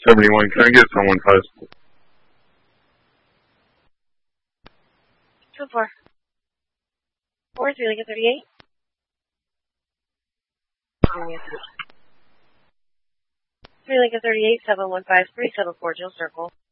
71. Can I get someone close? So far. 4, 3 Lincoln 38. 3 Lincoln 38, 7153, 74 Jill Circle.